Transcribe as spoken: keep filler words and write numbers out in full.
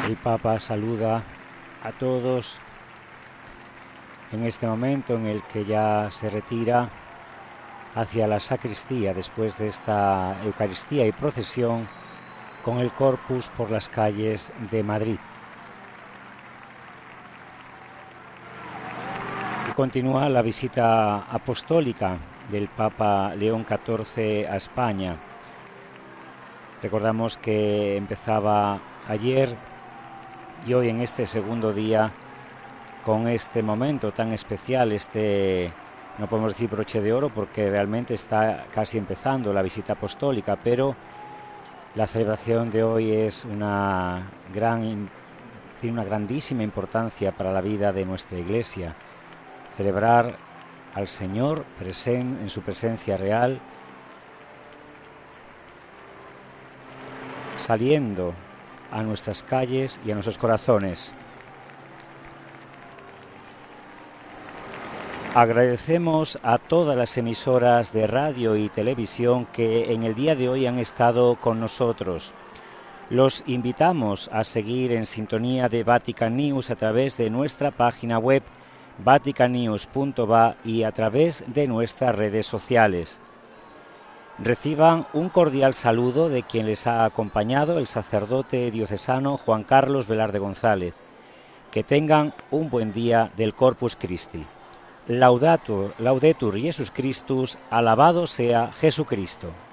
El Papa saluda a todos en este momento en el que ya se retira hacia la sacristía después de esta Eucaristía y procesión con el Corpus por las calles de Madrid. Y continúa la visita apostólica del Papa León catorce a España. Recordamos que empezaba ayer y hoy en este segundo día con este momento tan especial, este, no podemos decir broche de oro porque realmente está casi empezando la visita apostólica, pero la celebración de hoy es una gran, tiene una grandísima importancia para la vida de nuestra Iglesia. Celebrar al Señor presen, en su presencia real, saliendo a nuestras calles y a nuestros corazones. Agradecemos a todas las emisoras de radio y televisión que en el día de hoy han estado con nosotros. Los invitamos a seguir en sintonía de Vatican News a través de nuestra página web vatican news punto va y a través de nuestras redes sociales. Reciban un cordial saludo de quien les ha acompañado, el sacerdote diocesano Juan Carlos Velarde González. Que tengan un buen día del Corpus Christi. Laudatur, Laudetur Jesus Christus, alabado sea Jesucristo.